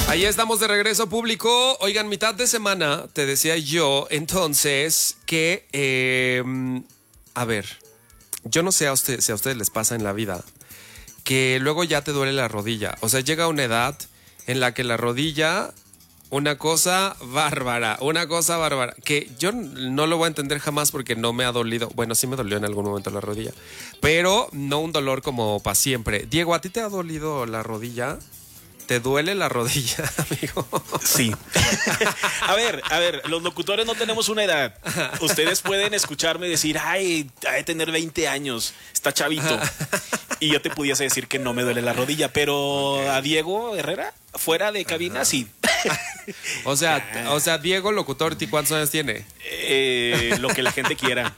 Ahí estamos de regreso, público. Oigan, mitad de semana, te decía yo entonces que, a ver, yo no sé si a ustedes les pasa en la vida que luego ya te duele la rodilla. O sea, llega una edad en la que la rodilla, una cosa bárbara, que yo no lo voy a entender jamás porque no me ha dolido. Bueno, sí me dolió en algún momento la rodilla, pero no un dolor como para siempre. Diego, ¿a ti te ha dolido la rodilla? ¿Te duele la rodilla, amigo? Sí. A ver, los locutores no tenemos una edad. Ustedes pueden escucharme decir, ay, ha de tener 20 años, está chavito. Y yo te pudiese decir que no me duele la rodilla, pero okay. A Diego Herrera, fuera de cabina, sí. O sea, Diego, locutor, ¿cuántos años tiene? Lo que la gente quiera.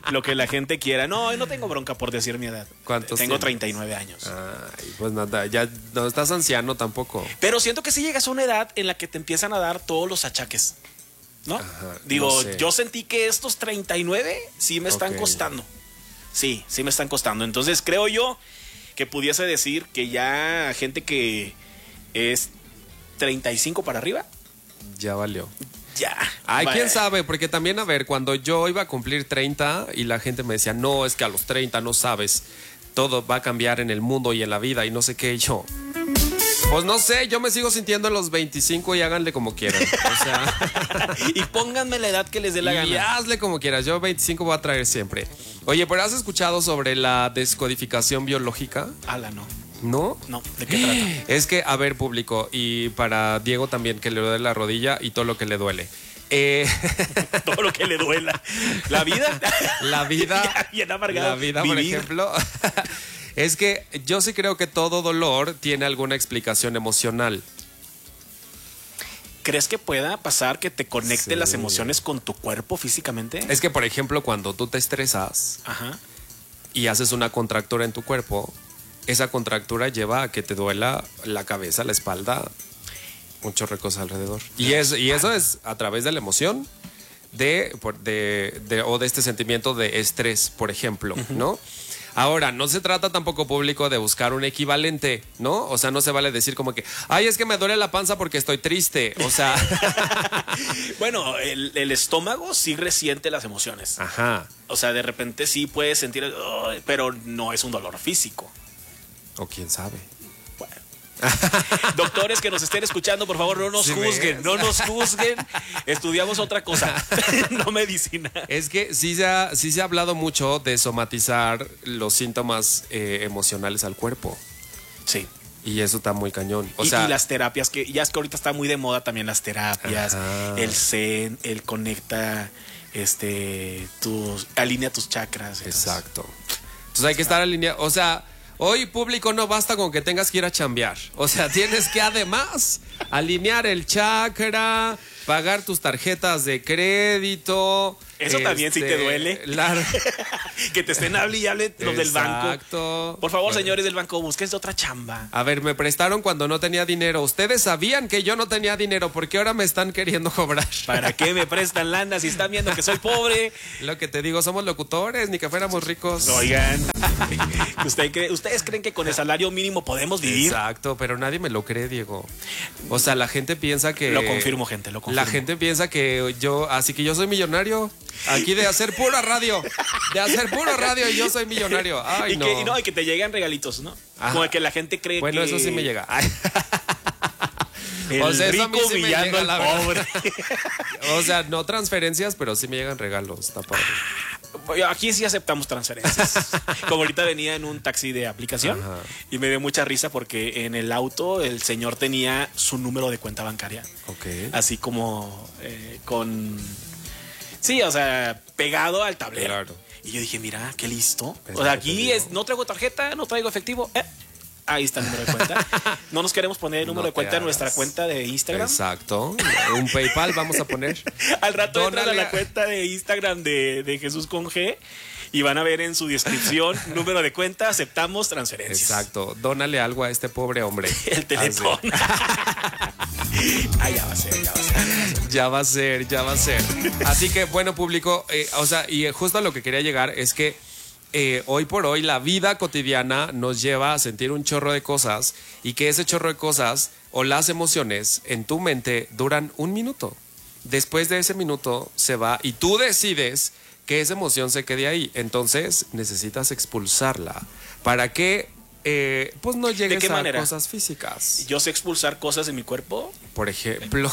No tengo bronca por decir mi edad. ¿Cuántos Tengo tienes? 39 años. Ay, pues nada, ya no estás anciano tampoco. Pero siento que sí llegas a una edad en la que te empiezan a dar todos los achaques, ¿no? Ajá, digo, no sé. Yo sentí que estos 39 sí me están costando. Sí me están costando. Entonces creo yo que pudiese decir que ya gente que es 35 para arriba, ya valió. Ya. Ay, quién sabe, porque también, a ver, cuando yo iba a cumplir 30 y la gente me decía, no, es que a los 30 no sabes, todo va a cambiar en el mundo y en la vida y no sé qué, y yo, pues no sé, yo me sigo sintiendo en los 25 y háganle como quieran. O sea, y pónganme la edad que les dé la gana. Y hazle como quieras, yo 25 voy a traer siempre. Oye, ¿pero has escuchado sobre la descodificación biológica? No. ¿No? No, ¿de qué trata? Es que, a ver, público, y para Diego también, que le duele la rodilla y todo lo que le duele. Todo lo que le duela. ¿La vida? La vida. Bien amargado. La vida, por ejemplo. Es que yo sí creo que todo dolor tiene alguna explicación emocional. ¿Crees que pueda pasar que te conecten las emociones con tu cuerpo físicamente? Es que, por ejemplo, cuando tú te estresas y haces una contractura en tu cuerpo, esa contractura lleva a que te duela la cabeza, la espalda, muchos recos alrededor. Y eso es a través de la emoción o de este sentimiento de estrés, por ejemplo, ¿no? Ahora, no se trata tampoco, público, de buscar un equivalente, ¿no? O sea, no se vale decir como que, ay, es que me duele la panza porque estoy triste. O sea. Bueno, el estómago sí resiente las emociones. Ajá. O sea, de repente sí puedes sentir, pero no es un dolor físico. O quién sabe. Bueno. Doctores que nos estén escuchando, por favor, no nos juzguen. No nos juzguen. Estudiamos otra cosa, no medicina. Es que sí se ha hablado mucho de somatizar los síntomas emocionales al cuerpo. Sí. Y eso está muy cañón. Y las terapias, que ya es que ahorita está muy de moda también las terapias. Ajá. El Zen, el conecta, alinea tus chakras. Exacto. Entonces hay que estar alineado. O sea, hoy, público, no basta con que tengas que ir a chambear. O sea, tienes que además alinear el chakra, pagar tus tarjetas de crédito. Eso también sí te duele. Claro. Que te estén hable y hable los del banco. Exacto. Por favor, señores del banco, busquen otra chamba. A ver, me prestaron cuando no tenía dinero. Ustedes sabían que yo no tenía dinero. ¿Por qué ahora me están queriendo cobrar? ¿Para qué me prestan lana si están viendo que soy pobre? Lo que te digo, somos locutores, ni que fuéramos ricos. Oigan, ¿ustedes creen que con el salario mínimo podemos vivir? Exacto, pero nadie me lo cree, Diego. O sea, la gente piensa que... Lo confirmo, gente, lo confirmo. La gente piensa que así que yo soy millonario. Aquí de hacer pura radio. De hacer pura radio y yo soy millonario. Ay, y que te llegan regalitos, ¿no? Ajá. Como que la gente cree bueno, que... eso sí me llega. Ay. El rico sí humillando al pobre. O sea, no transferencias, pero sí me llegan regalos. Está padre. Aquí sí aceptamos transferencias. Como ahorita venía en un taxi de aplicación. Ajá. Y me dio mucha risa porque en el auto el señor tenía su número de cuenta bancaria. Okay. Así como con... Sí, o sea, pegado al tablero. Claro. Y yo dije, mira, qué listo. O sea, aquí no traigo tarjeta, no traigo efectivo. Ahí está el número de cuenta. No nos queremos poner el número de cuenta en nuestra cuenta de Instagram. Exacto. Un PayPal vamos a poner. Al rato entran a la cuenta de Instagram de Jesús con G y van a ver en su descripción número de cuenta, aceptamos transferencias. Exacto. Dónale algo a este pobre hombre. El Teletón. Ya va a ser. Así que, bueno, público, y justo a lo que quería llegar es que hoy por hoy la vida cotidiana nos lleva a sentir un chorro de cosas y que ese chorro de cosas o las emociones en tu mente duran 1 minuto. Después de ese minuto se va y tú decides que esa emoción se quede ahí. Entonces necesitas expulsarla para que pues no llegues qué a manera? cosas físicas. Yo sé expulsar cosas de mi cuerpo. Por ejemplo,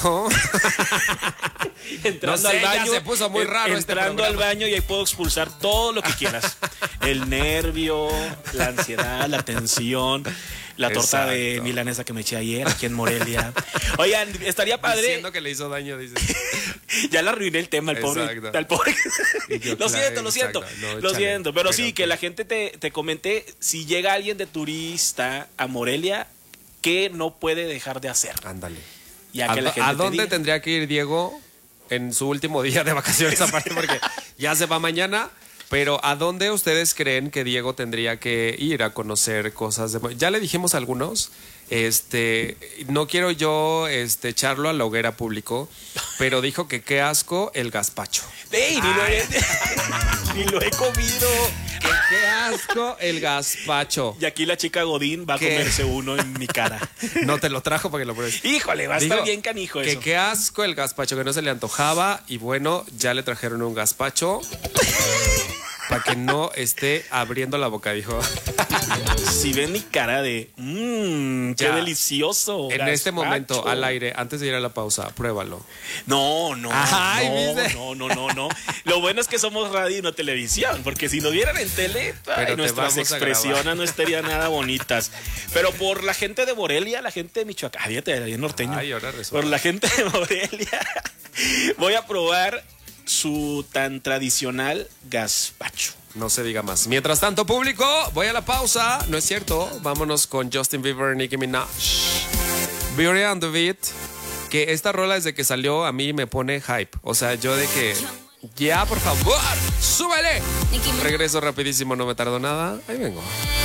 Entrando no sé, al baño, ya se puso muy raro este entrando al programa. baño y ahí puedo expulsar todo lo que quieras. El nervio, la ansiedad, la tensión, la torta de Exacto. milanesa que me eché ayer aquí en Morelia. Oigan, estaría padre. Diciendo que le hizo daño, dices. Ya le arruiné el tema al pobre. Exacto. Al pobre. Y yo, Lo claro, siento. exacto. No, Lo échale. siento. Pero sí, que pues, la gente te comente si llega alguien de turista a Morelia, ¿qué no puede dejar de hacer? Ándale. Ya que la gente ¿A te dónde diga. tendría que ir Diego en su último día de vacaciones aparte? Porque ya se va mañana. Pero ¿a dónde ustedes creen que Diego tendría que ir a conocer cosas de... Ya le dijimos a algunos, no quiero yo echarlo a la hoguera público, pero dijo que qué asco el gazpacho. ¡Ey! Ni lo he comido. Que qué asco el gazpacho. Y aquí la chica Godín va a ¿Qué? comerse uno en mi cara. No te lo trajo para que lo pruebes. Híjole, va a estar Dijo bien canijo que eso. qué asco el gazpacho, que no se le antojaba. Y bueno, ya le trajeron un gazpacho para que no esté abriendo la boca, dijo. Si ven mi cara de qué Ya. delicioso. En este gazpacho. momento, al aire, antes de ir a la pausa, pruébalo. No. Ay, ¿viste? No. Lo bueno es que somos radio y no televisión, porque si nos vieran en tele, Pero te nuestras vamos a expresiones grabar. no estarían nada bonitas. Pero por la gente de Morelia, la gente de Michoacán, fíjate, bien norteño. Ay, ahora resulta. Por la gente de Morelia, voy a probar su tan tradicional gazpacho. No se diga más. Mientras tanto, público, voy a la pausa. No es cierto. Vámonos con Justin Bieber, Nicki Minaj. Beauty and the Beat. Que esta rola desde que salió a mí me pone hype. O sea, yo de que... Ya, por favor, súbele. Regreso rapidísimo, no me tardo nada. Ahí vengo.